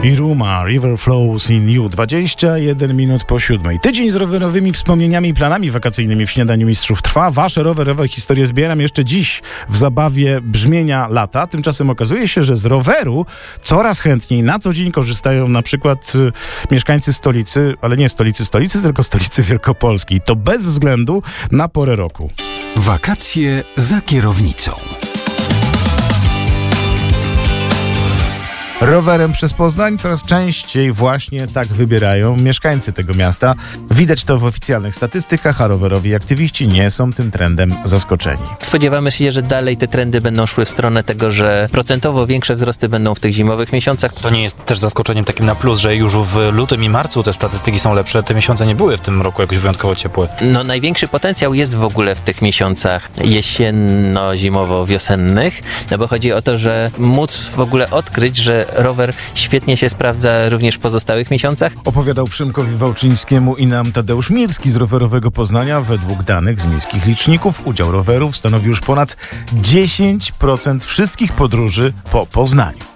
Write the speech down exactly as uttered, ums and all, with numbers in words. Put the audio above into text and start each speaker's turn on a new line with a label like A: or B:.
A: i Ruma, River Flows in You. dwadzieścia jeden minut po siódmej. Tydzień z rowerowymi wspomnieniami i planami wakacyjnymi w Śniadaniu Mistrzów trwa. Wasze rowerowe historie zbieram jeszcze dziś w zabawie brzmienia lata. Tymczasem okazuje się, że z roweru coraz chętniej na co dzień korzystają na przykład y, mieszkańcy stolicy, ale nie stolicy stolicy, tylko stolicy Wielkopolskiej. To bez względu na porę roku.
B: Wakacje za kierownicą.
A: Rowerem przez Poznań coraz częściej właśnie tak wybierają mieszkańcy tego miasta. Widać to w oficjalnych statystykach, a rowerowi aktywiści nie są tym trendem zaskoczeni.
C: Spodziewamy się, że dalej te trendy będą szły w stronę tego, że procentowo większe wzrosty będą w tych zimowych miesiącach.
D: To nie jest też zaskoczeniem takim na plus, że już w lutym i marcu te statystyki są lepsze. Te miesiące nie były w tym roku jakoś wyjątkowo ciepłe.
C: No największy potencjał jest w ogóle w tych miesiącach jesienno-zimowo-wiosennych, no bo chodzi o to, że móc w ogóle odkryć, że rower świetnie się sprawdza również w pozostałych miesiącach.
A: Opowiadał Przemkowi Wałczyńskiemu i nam Tadeusz Mirski z Rowerowego Poznania. Według danych z miejskich liczników udział rowerów stanowi już ponad dziesięć procent wszystkich podróży po Poznaniu.